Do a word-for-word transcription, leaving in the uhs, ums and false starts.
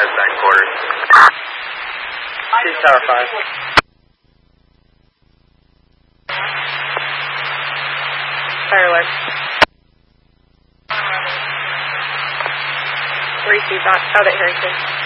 five, back quarter. Chief Tower five. Fire alert. three two back, out at Harrington.